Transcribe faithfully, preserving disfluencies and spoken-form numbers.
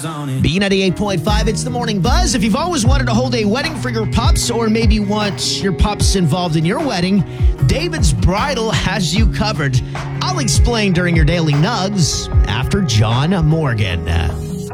B ninety-eight point five, it's the Morning Buzz. If you've always wanted to hold a wedding for your pups or maybe want your pups involved in your wedding, David's Bridal has you covered. I'll explain during your Daily Nugs after John Morgan.